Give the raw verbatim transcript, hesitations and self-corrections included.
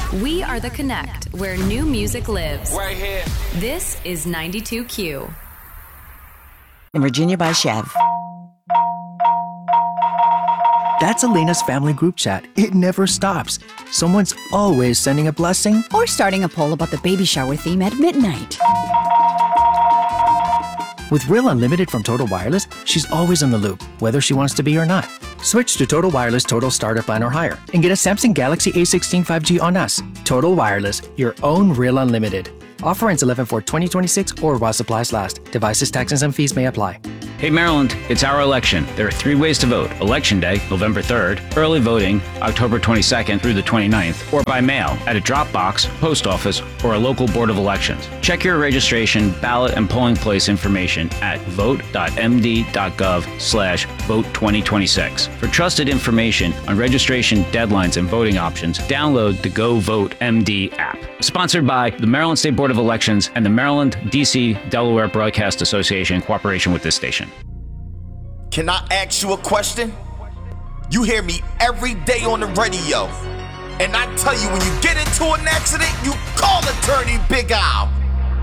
We are the Connect, where new music lives. Right here. This is ninety-two Q. In Virginia by Chev. That's Elena's family group chat. It never stops. Someone's always sending a blessing Or starting a poll about the baby shower theme at midnight. With Real Unlimited from Total Wireless, she's always in the loop, whether she wants to be or not. Switch to Total Wireless Total Starter Plan or higher and get a Samsung Galaxy A sixteen five G on us. Total Wireless, your own Real Unlimited. Offer ends eleven four twenty twenty-six or while supplies last. Devices, taxes, and fees may apply. Hey Maryland, it's our election. There are three ways to vote. Election Day, November third, early voting, October twenty-second through the twenty-ninth, or by mail at a drop box, post office, or a local board of elections. Check your registration, ballot, and polling place information at vote.md.gov slash vote 2026. For trusted information on registration deadlines and voting options, download the Go Vote M D app. Sponsored by the Maryland State Board of Elections and the Maryland, D C, Delaware Broadcast Association in cooperation with this station. Can I ask you a question? You hear me every day on the radio. And I tell you, when you get into an accident, you call attorney Big Al.